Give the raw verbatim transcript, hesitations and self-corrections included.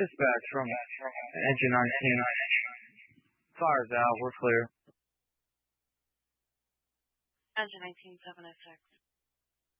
Dispatch from Engine nineteen. Fire's out. We're clear. Engine nineteen, seven oh six.